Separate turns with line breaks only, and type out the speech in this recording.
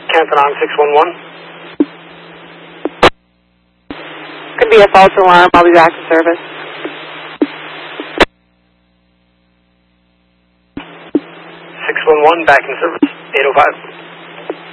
Canton on 611.
Could be a false alarm. I'll be back to service.
611, back in service. 805.